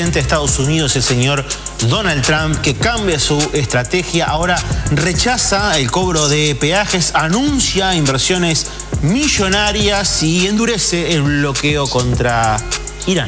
presidente de Estados Unidos, el señor Donald Trump, que cambia su estrategia. Ahora rechaza el cobro de peajes, anuncia inversiones millonarias y endurece el bloqueo contra Irán.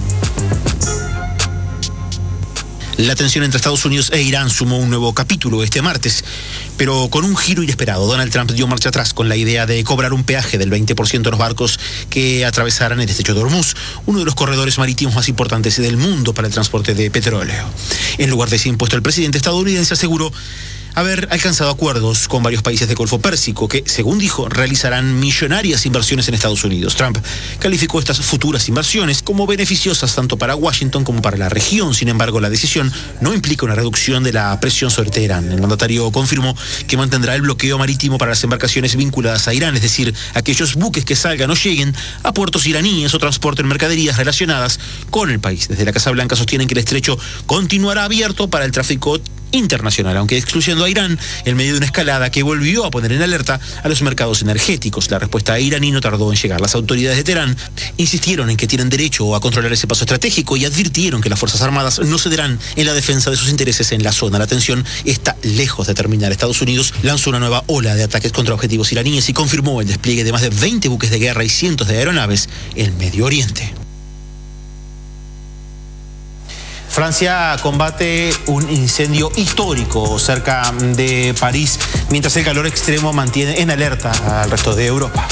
La tensión entre Estados Unidos e Irán sumó un nuevo capítulo este martes, pero con un giro inesperado. Donald Trump dio marcha atrás con la idea de cobrar un peaje del 20% de los barcos que atravesaran el estrecho de Hormuz, uno de los corredores marítimos más importantes del mundo para el transporte de petróleo. En lugar de ese impuesto, el presidente estadounidense aseguró haber alcanzado acuerdos con varios países del Golfo Pérsico que, según dijo, realizarán millonarias inversiones en Estados Unidos. Trump calificó estas futuras inversiones como beneficiosas tanto para Washington como para la región. Sin embargo, la decisión no implica una reducción de la presión sobre Teherán. El mandatario confirmó que mantendrá el bloqueo marítimo para las embarcaciones vinculadas a Irán, es decir, aquellos buques que salgan o lleguen a puertos iraníes o transporten mercaderías relacionadas con el país. Desde la Casa Blanca sostienen que el estrecho continuará abierto para el tráfico internacional, aunque excluyendo a Irán en medio de una escalada que volvió a poner en alerta a los mercados energéticos. La respuesta iraní no tardó en llegar. Las autoridades de Teherán insistieron en que tienen derecho a controlar ese paso estratégico y advirtieron que las Fuerzas Armadas no cederán en la defensa de sus intereses en la zona. La tensión está lejos de terminar. Estados Unidos lanzó una nueva ola de ataques contra objetivos iraníes y confirmó el despliegue de más de 20 buques de guerra y cientos de aeronaves en Medio Oriente. Francia combate un incendio histórico cerca de París, mientras el calor extremo mantiene en alerta al resto de Europa.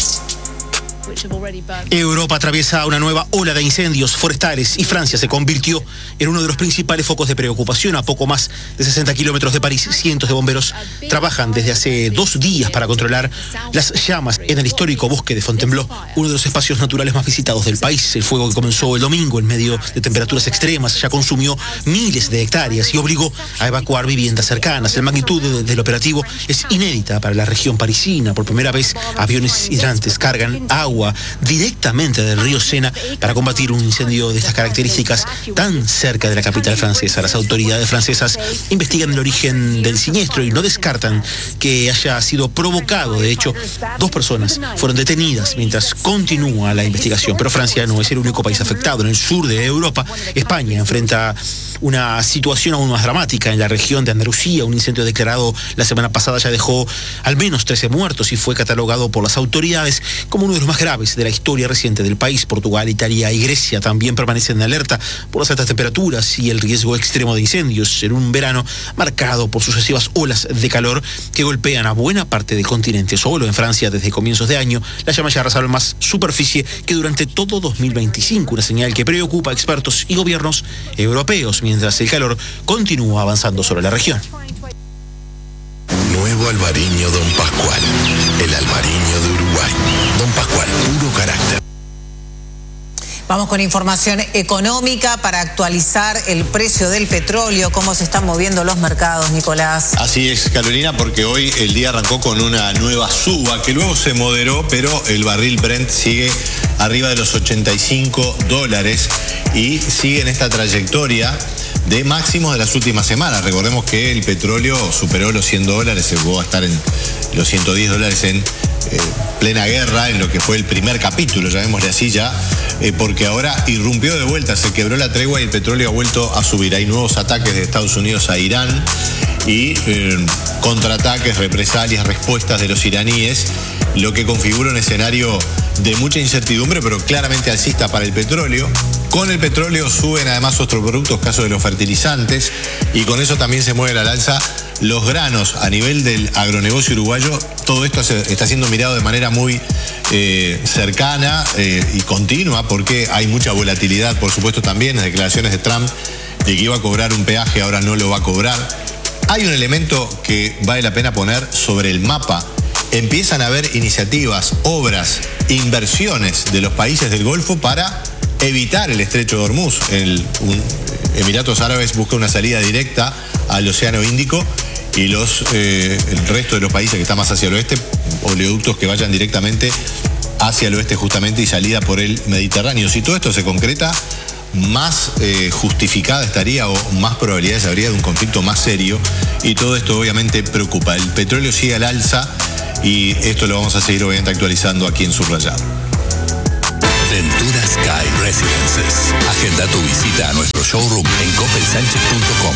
Europa atraviesa una nueva ola de incendios forestales y Francia se convirtió en uno de los principales focos de preocupación. A poco más de 60 kilómetros de París, cientos de bomberos trabajan desde hace 2 días para controlar las llamas en el histórico bosque de Fontainebleau, uno de los espacios naturales más visitados del país. El fuego que comenzó el domingo en medio de temperaturas extremas ya consumió miles de hectáreas y obligó a evacuar viviendas cercanas. La magnitud del operativo es inédita para la región parisina. Por primera vez, aviones hidrantes cargan agua directamente del río Sena para combatir un incendio de estas características tan cerca de la capital francesa. Las autoridades francesas investigan el origen del siniestro y no descartan que haya sido provocado. De hecho, 2 personas fueron detenidas mientras continúa la investigación. Pero Francia no es el único país afectado. En el sur de Europa, España enfrenta una situación aún más dramática. En la región de Andalucía, un incendio declarado la semana pasada ya dejó al menos 13 muertos y fue catalogado por las autoridades como uno de los más graves de la historia reciente del país. Portugal, Italia y Grecia también permanecen en alerta por las altas temperaturas y el riesgo extremo de incendios en un verano marcado por sucesivas olas de calor que golpean a buena parte del continente. Solo en Francia, desde comienzos de año, las llamas ya arrasaron más superficie que durante todo 2025, una señal que preocupa a expertos y gobiernos europeos, mientras el calor continúa avanzando sobre la región. Nuevo Albariño Don Pascual, el Albariño de Uruguay. Don Pascual, puro carácter. Vamos con información económica para actualizar el precio del petróleo, cómo se están moviendo los mercados, Nicolás. Así es, Carolina, porque hoy el día arrancó con una nueva suba que luego se moderó, pero el barril Brent sigue arriba de los $85 y sigue en esta trayectoria de máximos de las últimas semanas. Recordemos que el petróleo superó los $100, llegó a estar en los $110 en plena guerra, en lo que fue el primer capítulo, llamémosle así ya, porque ahora irrumpió de vuelta, se quebró la tregua y el petróleo ha vuelto a subir. Hay nuevos ataques de Estados Unidos a Irán y contraataques, represalias, respuestas de los iraníes, lo que configura un escenario de mucha incertidumbre, pero claramente alcista para el petróleo. Con el petróleo suben además otros productos, caso de los fertilizantes, y con eso también se mueve al alza los granos. A nivel del agronegocio uruguayo, todo esto está siendo mirado de manera muy cercana y continua, porque hay mucha volatilidad, por supuesto también, las declaraciones de Trump de que iba a cobrar un peaje, ahora no lo va a cobrar. Hay un elemento que vale la pena poner sobre el mapa. Empiezan a haber iniciativas, obras, inversiones de los países del Golfo para evitar el estrecho de Hormuz. Emiratos Árabes busca una salida directa al Océano Índico y el resto de los países que están más hacia el oeste, oleoductos que vayan directamente hacia el oeste justamente y salida por el Mediterráneo. Si todo esto se concreta, más justificada estaría o más probabilidades habría de un conflicto más serio, y todo esto obviamente preocupa. El petróleo sigue al alza y esto lo vamos a seguir obviamente actualizando aquí en Subrayado. Ventura Sky Residences. Agenda tu visita a nuestro show. showroom en coppelsánchez.com.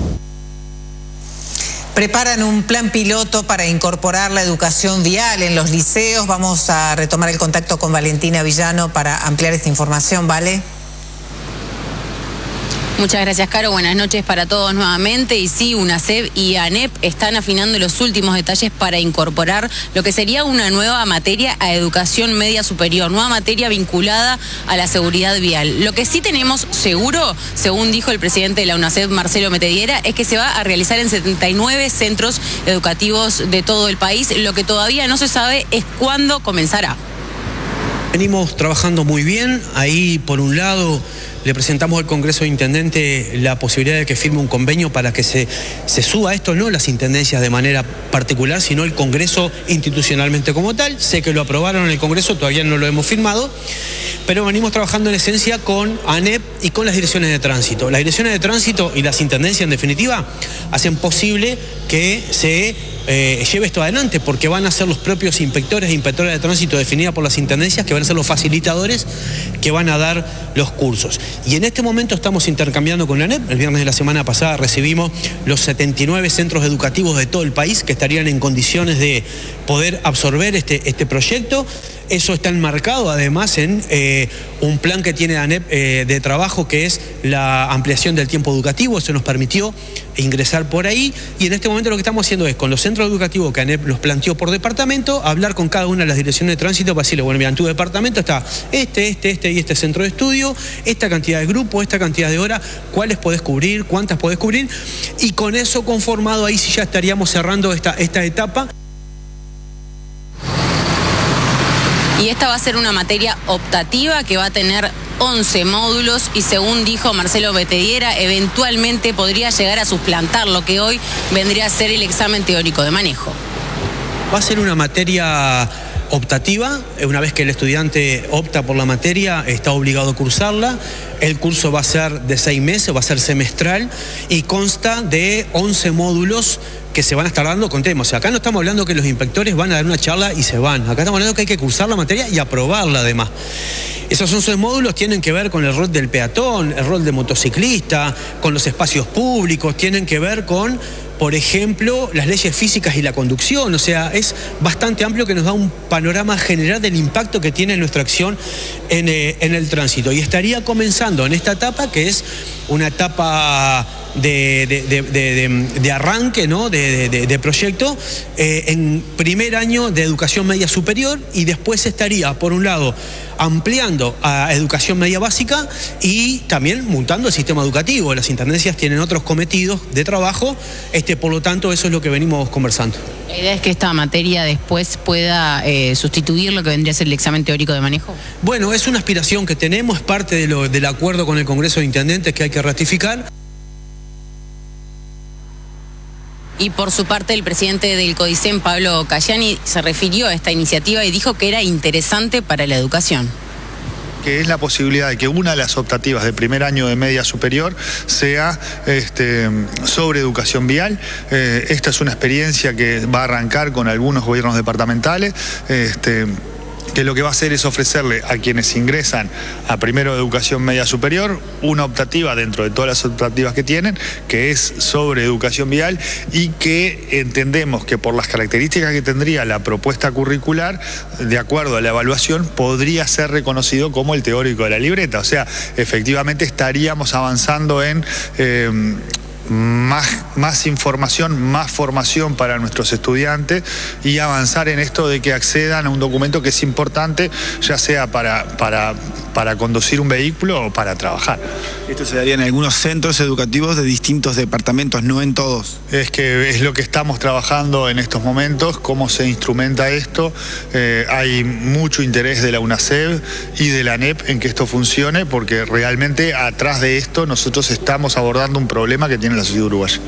Preparan un plan piloto para incorporar la educación vial en los liceos. Vamos a retomar el contacto con Valentina Villano para ampliar esta información, ¿vale? Muchas gracias, Caro. Buenas noches para todos nuevamente. Y sí, UNACEB y ANEP están afinando los últimos detalles para incorporar lo que sería una nueva materia a educación media superior, nueva materia vinculada a la seguridad vial. Lo que sí tenemos seguro, según dijo el presidente de la UNACEB, Marcelo Metediera, es que se va a realizar en 79 centros educativos de todo el país. Lo que todavía no se sabe es cuándo comenzará. Venimos trabajando muy bien. Ahí, por un lado, le presentamos al Congreso de Intendente la posibilidad de que firme un convenio para que se suba esto, no las intendencias de manera particular, sino el Congreso institucionalmente como tal. Sé que lo aprobaron en el Congreso, todavía no lo hemos firmado, pero venimos trabajando en esencia con ANEP y con las direcciones de tránsito. Las direcciones de tránsito y las intendencias, en definitiva, hacen posible que se lleve esto adelante, porque van a ser los propios inspectores e inspectoras de tránsito definida por las intendencias, que van a ser los facilitadores que van a dar los cursos. Y en este momento estamos intercambiando con la ANEP. El viernes de la semana pasada recibimos los 79 centros educativos de todo el país que estarían en condiciones de poder absorber este proyecto. Eso está enmarcado además en un plan que tiene ANEP de trabajo, que es la ampliación del tiempo educativo. Eso nos permitió ingresar por ahí, y en este momento lo que estamos haciendo es, con los centros educativos que ANEP los planteó por departamento, hablar con cada una de las direcciones de tránsito para decirle, bueno, mira, en tu departamento está este y este centro de estudio, esta cantidad de grupos, esta cantidad de horas, cuáles podés cubrir, cuántas podés cubrir, y con eso conformado, ahí sí ya estaríamos cerrando esta etapa. Y esta va a ser una materia optativa que va a tener 11 módulos y, según dijo Marcelo Metediera, eventualmente podría llegar a suplantar lo que hoy vendría a ser el examen teórico de manejo. Va a ser una materia optativa. Una vez que el estudiante opta por la materia, está obligado a cursarla. El curso va a ser de 6 meses, va a ser semestral y consta de 11 módulos que se van a estar dando con temas. O sea, acá no estamos hablando que los inspectores van a dar una charla y se van. Acá estamos hablando que hay que cursar la materia y aprobarla además. Esos 11 módulos tienen que ver con el rol del peatón, el rol del motociclista, con los espacios públicos, tienen que ver con, por ejemplo, las leyes físicas y la conducción. O sea, es bastante amplio, que nos da un panorama general del impacto que tiene nuestra acción en el tránsito. Y estaría comenzando en esta etapa, que es una etapa de arranque, ¿no? de proyecto, en primer año de educación media superior, y después estaría, por un lado, ampliando a educación media básica y también montando el sistema educativo. Las intendencias tienen otros cometidos de trabajo, por lo tanto, eso es lo que venimos conversando. ¿La idea es que esta materia después pueda sustituir lo que vendría a ser el examen teórico de manejo? Bueno, es una aspiración que tenemos, es parte del acuerdo con el Congreso de Intendentes que hay que ratificar. Y por su parte, el presidente del CODICEN, Pablo Cayani, se refirió a esta iniciativa y dijo que era interesante para la educación. Que es la posibilidad de que una de las optativas de primer año de media superior sea sobre educación vial. Esta es una experiencia que va a arrancar con algunos gobiernos departamentales. Que lo que va a hacer es ofrecerle a quienes ingresan a primero de educación media superior una optativa dentro de todas las optativas que tienen, que es sobre educación vial, y que entendemos que por las características que tendría la propuesta curricular, de acuerdo a la evaluación, podría ser reconocido como el teórico de la libreta. O sea, efectivamente estaríamos avanzando en más información, más formación para nuestros estudiantes, y avanzar en esto de que accedan a un documento que es importante, ya sea para conducir un vehículo o para trabajar. Esto se daría en algunos centros educativos de distintos departamentos, no en todos. Es que es lo que estamos trabajando en estos momentos, cómo se instrumenta esto. Hay mucho interés de la UNACEB y de la ANEP en que esto funcione, porque realmente atrás de esto nosotros estamos abordando un problema que tiene la sociedad uruguaya.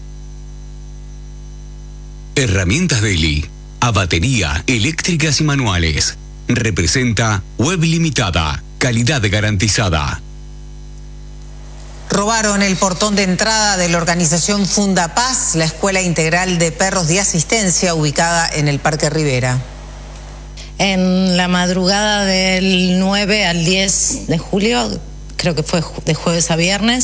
Herramientas Daily, a batería, eléctricas y manuales. Representa Web Limitada, calidad garantizada. Robaron el portón de entrada de la organización Fundapaz, la escuela integral de perros de asistencia ubicada en el Parque Rivera. En la madrugada del 9 al 10 de julio, creo que fue de jueves a viernes,